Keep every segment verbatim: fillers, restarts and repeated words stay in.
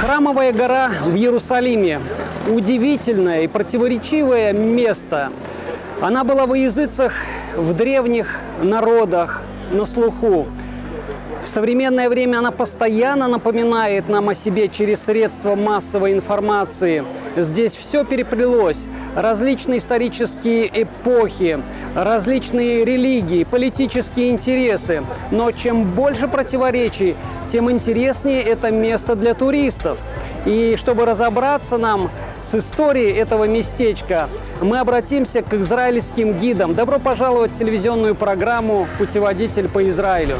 Храмовая гора в Иерусалиме – удивительное и противоречивое место. Она была во языцах в древних народах на слуху. В современное время она постоянно напоминает нам о себе через средства массовой информации. Здесь все переплелось. Различные исторические эпохи, различные религии, политические интересы. Но чем больше противоречий, тем интереснее это место для туристов. И чтобы разобраться нам с историей этого местечка, мы обратимся к израильским гидам. Добро пожаловать в телевизионную программу «Путеводитель по Израилю».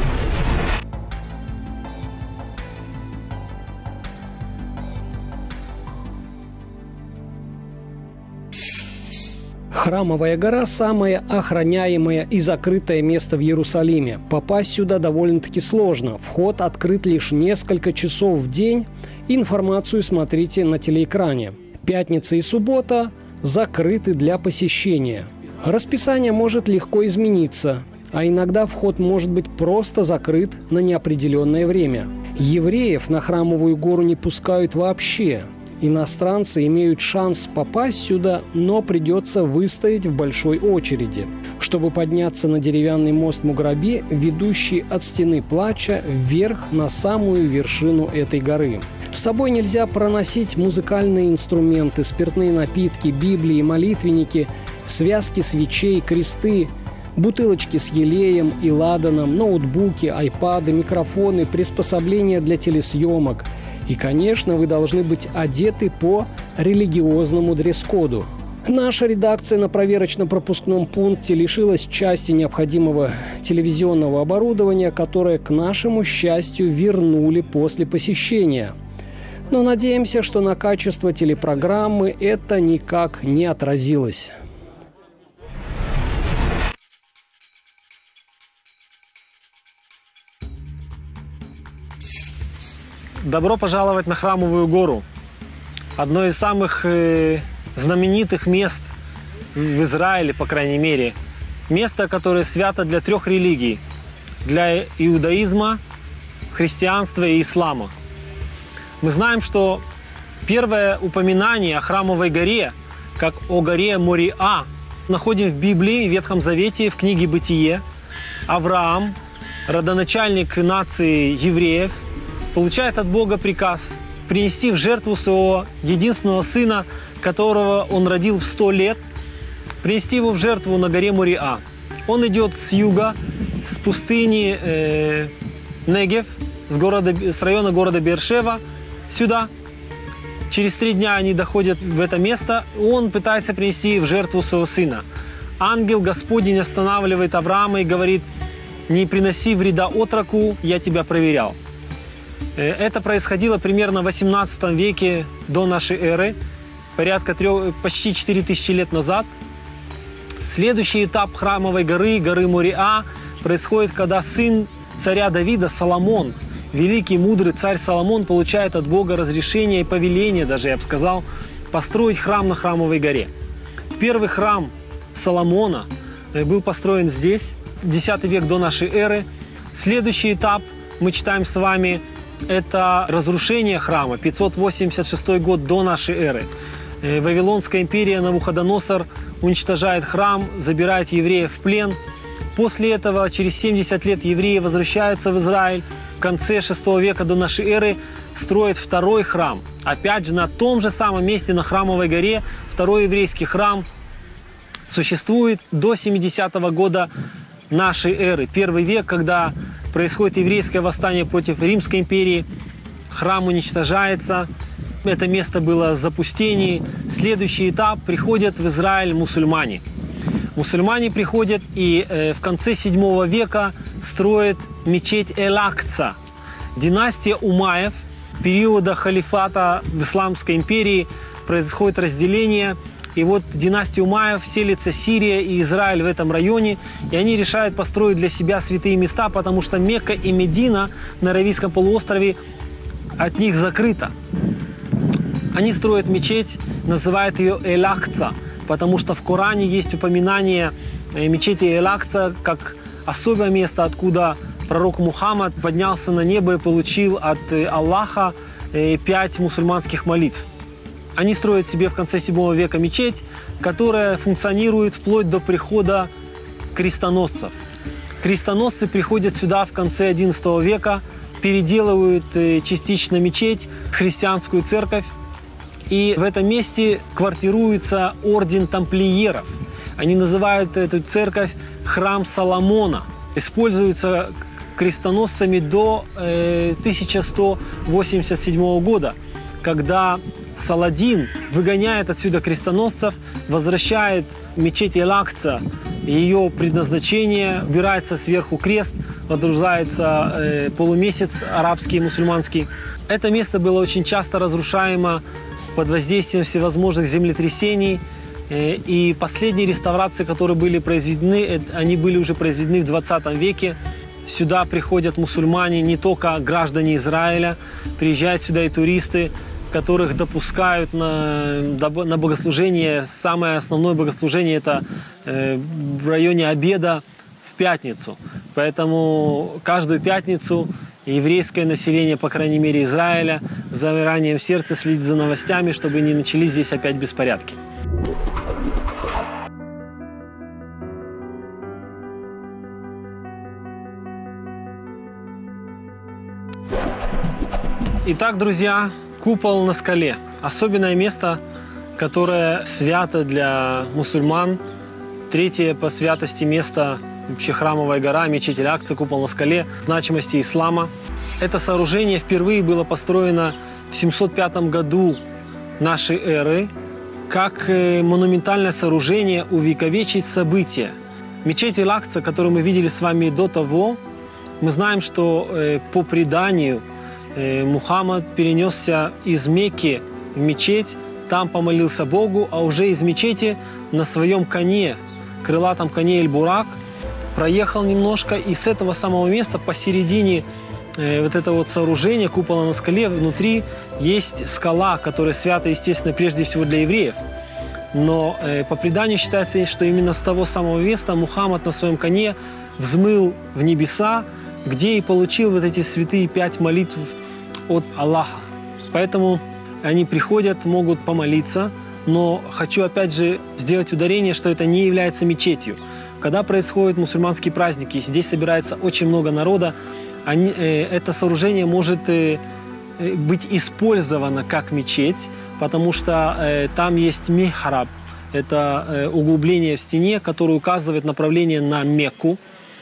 Храмовая гора – самое охраняемое и закрытое место в Иерусалиме. Попасть сюда довольно-таки сложно. Вход открыт лишь несколько часов в день. Информацию смотрите на телеэкране. Пятница и суббота закрыты для посещения. Расписание может легко измениться, а иногда вход может быть просто закрыт на неопределенное время. Евреев на Храмовую гору не пускают вообще. Иностранцы имеют шанс попасть сюда, но придется выстоять в большой очереди. Чтобы подняться на деревянный мост Муграби, ведущий от стены плача вверх на самую вершину этой горы. С собой нельзя проносить музыкальные инструменты, спиртные напитки, библии, молитвенники, связки свечей, кресты, бутылочки с елеем и ладаном, ноутбуки, айпады, микрофоны, приспособления для телесъемок. И, конечно, вы должны быть одеты по религиозному дресс-коду. Наша редакция на проверочно-пропускном пункте лишилась части необходимого телевизионного оборудования, которое, к нашему счастью, вернули после посещения. Но надеемся, что на качество телепрограммы это никак не отразилось. Добро пожаловать на Храмовую гору. Одно из самых э, знаменитых мест в Израиле, по крайней мере. Место, которое свято для трех религий. Для иудаизма, христианства и ислама. Мы знаем, что первое упоминание о Храмовой горе, как о горе Мориа, находим в Библии, в Ветхом Завете, в книге «Бытие». Авраам, родоначальник нации евреев, получает от Бога приказ принести в жертву своего единственного сына, которого он родил в сто лет, принести его в жертву на горе Мориа. Он идет с юга, с пустыни э, Негев, с, города, с района города Беэр-Шева, сюда. Через три дня они доходят в это место, он пытается принести в жертву своего сына. Ангел Господень останавливает Авраама и говорит: «Не приноси вреда отроку, я тебя проверял». Это происходило примерно в восемнадцатом веке до нашей эры, порядка трех, почти четыре тысячи лет назад. Следующий этап Храмовой горы, горы Мориа, происходит, когда сын царя Давида, Соломон, великий мудрый царь Соломон, получает от Бога разрешение и повеление, даже я бы сказал, построить храм на Храмовой горе. Первый храм Соломона был построен здесь, десятый век до нашей эры. Следующий этап мы читаем с вами. Это разрушение храма, пятьсот восемьдесят шестой год до нашей эры. Вавилонская империя, Навуходоносор уничтожает храм, забирает евреев в плен. После этого, через семьдесят лет, евреи возвращаются в Израиль. В конце шестого века до нашей эры строят второй храм. Опять же, на том же самом месте, на Храмовой горе, второй еврейский храм существует до семидесятого года нашей эры. Первый век, когда происходит еврейское восстание против Римской империи, храм уничтожается, это место было в запустении. Следующий этап: приходят в Израиль мусульмане. Мусульмане приходят и э, в конце седьмого века строят мечеть Эль-Акца. Династия Умаев, периода халифата в Исламской империи, происходит разделение. И вот династия Умаев селится Сирия и Израиль в этом районе, и они решают построить для себя святые места, потому что Мекка и Медина на Аравийском полуострове от них закрыто. Они строят мечеть, называют ее Эль-Акца, потому что в Коране есть упоминание мечети Эль-Акца как особое место, откуда пророк Мухаммад поднялся на небо и получил от Аллаха пять мусульманских молитв. Они строят себе в конце седьмого века мечеть, которая функционирует вплоть до прихода крестоносцев. Крестоносцы приходят сюда в конце одиннадцатого века, переделывают частично мечеть, христианскую церковь. И в этом месте квартируется орден тамплиеров. Они называют эту церковь храм Соломона. Используется крестоносцами до э, тысяча сто восемьдесят седьмого года, когда Саладин выгоняет отсюда крестоносцев, возвращает мечеть Эль-Акца, ее предназначение, убирается сверху крест, водружается э, полумесяц арабский и мусульманский. Это место было очень часто разрушаемо под воздействием всевозможных землетрясений. Э, и последние реставрации, которые были произведены, э, они были уже произведены в двадцатом веке. Сюда приходят мусульмане, не только граждане Израиля, приезжают сюда и туристы, которых допускают на, на богослужение. Самое основное богослужение это э, в районе обеда в пятницу. Поэтому каждую пятницу еврейское население, по крайней мере Израиля, с замиранием сердца следит за новостями, чтобы не начались здесь опять беспорядки. Итак, друзья, купол на скале. Особенное место, которое свято для мусульман. Третье по святости место вообще храмовая гора, мечеть Эль-Акца, купол на скале, значимости ислама. Это сооружение впервые было построено в семьсот пятом году нашей эры как монументальное сооружение увековечить события. Мечеть Эль-Акца, которую мы видели с вами до того, мы знаем, что по преданию Мухаммад перенесся из Мекки в мечеть, там помолился Богу, а уже из мечети на своем коне, крылатом коне Эль-Бурак, проехал немножко, и с этого самого места посередине э, вот этого вот сооружения, купола на скале, внутри есть скала, которая свята, естественно, прежде всего для евреев. Но э, по преданию считается, что именно с того самого места Мухаммад на своем коне взмыл в небеса, где и получил вот эти святые пять молитв от Аллаха. Поэтому они приходят, могут помолиться, но хочу опять же сделать ударение, что это не является мечетью. Когда происходят мусульманские праздники, и здесь собирается очень много народа, они, э, это сооружение может э, быть использовано как мечеть, потому что э, там есть михраб, это э, углубление в стене, которое указывает направление на Мекку.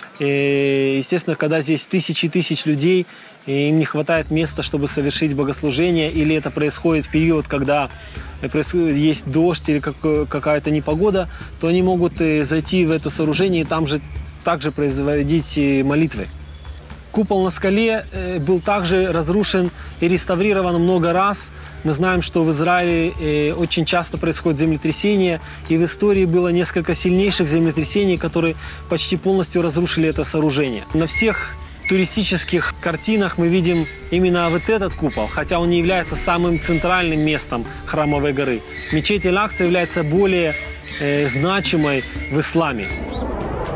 И, естественно, когда здесь тысячи и тысяч людей, и им не хватает места, чтобы совершить богослужение, или это происходит в период, когда есть дождь или какая-то непогода, то они могут зайти в это сооружение и там же также производить молитвы. Купол на скале был также разрушен и реставрирован много раз. Мы знаем, что в Израиле очень часто происходят землетрясения, и в истории было несколько сильнейших землетрясений, которые почти полностью разрушили это сооружение. На всех туристических картинах мы видим именно вот этот купол, хотя он не является самым центральным местом храмовой горы. Мечеть Эль-Акца является более э, значимой в исламе.